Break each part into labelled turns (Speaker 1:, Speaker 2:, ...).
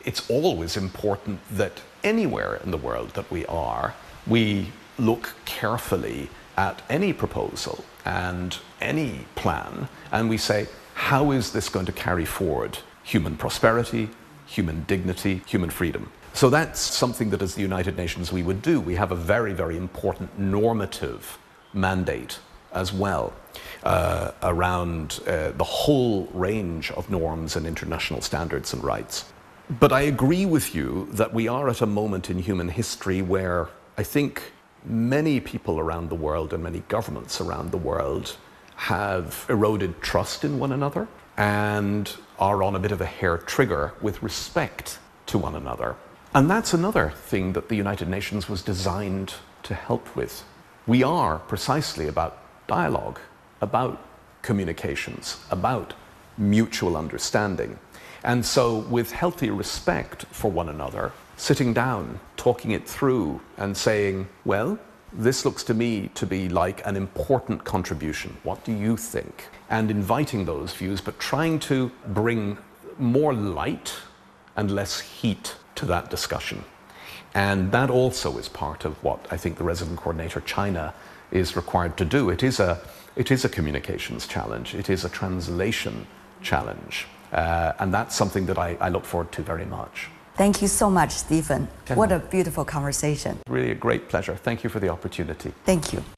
Speaker 1: it's always important that anywhere in the world that we look carefully at any proposal and any plan, and we say, how is this going to carry forward human prosperity, human dignity, human freedom? So that's something that as the United Nations we would do. We have a very, very important normative mandate as well around the whole range of norms and international standards and rights. But I agree with you that we are at a moment in human history where I think many people around the world and many governments around the world have eroded trust in one another and are on a bit of a hair trigger with respect to one another. And that's another thing that the United Nations was designed to help with. We are precisely about dialogue, about communications, about mutual understanding. And so with healthy respect for one another, sitting down, talking it through and saying, well, this looks to me to be like an important contribution. What do you think? And inviting those views, but trying to bring more light and less heat to that discussion. And that also is part of what I think the resident coordinator China is required to do. It is a communications challenge. It is a translation challenge. And that's something that I look forward to very much.
Speaker 2: Thank you so much, Stephen. What a beautiful conversation.
Speaker 1: Really a great pleasure. Thank you for the opportunity.
Speaker 2: Thank you.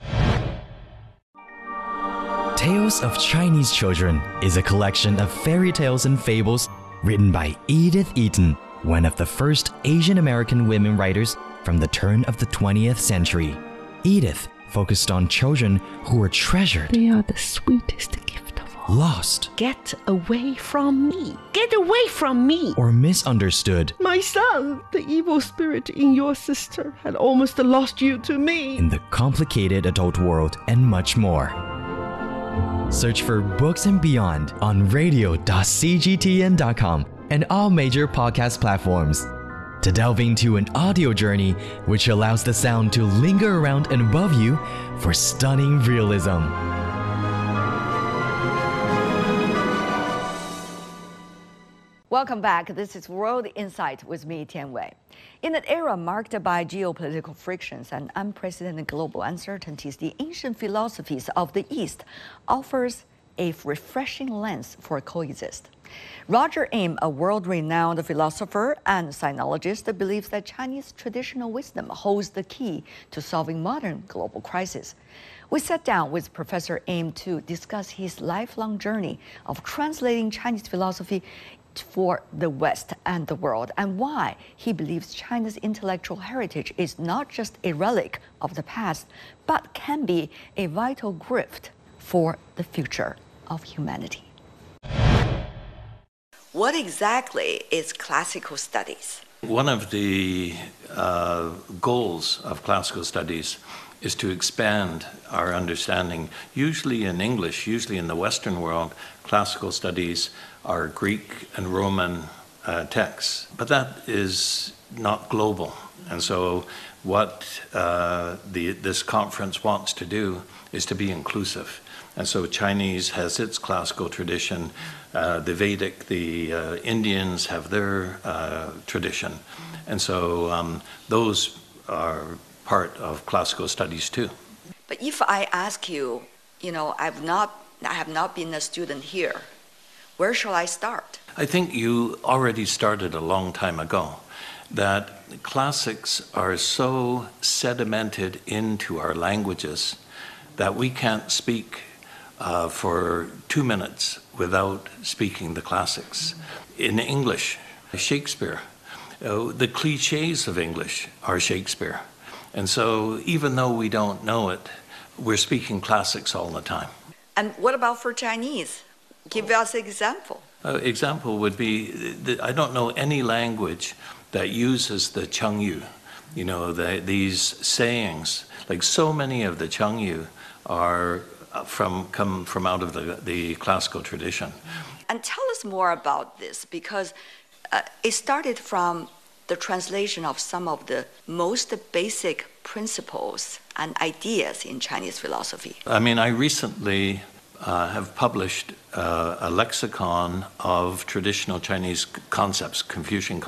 Speaker 3: Tales of Chinese Children is a collection of fairy tales and fables written by Edith Eaton, one of the first Asian American women writers from the turn of the 20th century. Edith focused on children who were treasured.
Speaker 4: They are the sweetest gift of all.
Speaker 3: Lost.
Speaker 4: Get away from me! Get away from me!
Speaker 3: Or misunderstood.
Speaker 4: My son, the evil spirit in your sister had almost lost you to me.
Speaker 3: In the complicated adult world and much more. Search for Books and Beyond on radio.cgtn.com and all major podcast platforms to delve into an audio journey which allows the sound to linger around and above you for stunning realism.
Speaker 2: Welcome back. This is World Insight with me, Tian Wei. In an era marked by geopolitical frictions and unprecedented global uncertainties, the ancient philosophies of the East offers a refreshing lens for coexist. Roger Ames, a world-renowned philosopher and sinologist, believes that Chinese traditional wisdom holds the key to solving modern global crises. We sat down with Professor Ames to discuss his lifelong journey of translating Chinese philosophy for the West and the world, and why he believes China's intellectual heritage is not just a relic of the past, but can be a vital gift for the future of humanity. What exactly is classical studies?
Speaker 5: One of the goals of classical studies is to expand our understanding. Usually in English, usually in the Western world, classical studies are Greek and Roman texts, but that is not global. And so what this conference wants to do is to be inclusive. And so Chinese has its classical tradition, the Vedic, the Indians have their tradition. And so those are part of classical studies too.
Speaker 2: But if I ask you, I have not been a student here, where shall I start?
Speaker 5: I think you already started a long time ago, that classics are so sedimented into our languages that we can't speak for 2 minutes without speaking the classics. In English, Shakespeare, the cliches of English are Shakespeare. And so even though we don't know it, we're speaking classics all the time.
Speaker 2: And what about for Chinese? Give us an example.
Speaker 5: Example would be, I don't know any language that uses the Chengyu, these sayings. Like so many of the Chengyu are come from out of the classical tradition.
Speaker 2: And tell us more about this, because it started from the translation of some of the most basic principles and ideas in Chinese philosophy.
Speaker 5: I recently have published a lexicon of traditional Chinese concepts, Confucian